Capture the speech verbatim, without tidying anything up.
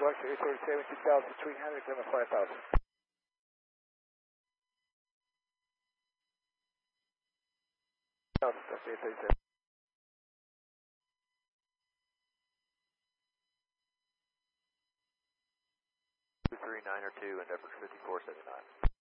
Roger, eight thirty-seven, two thousand three hundred, climb at five thousand. That's eight thirty-seven. two three nine or two, Endeavor fifty-four seventy-nine.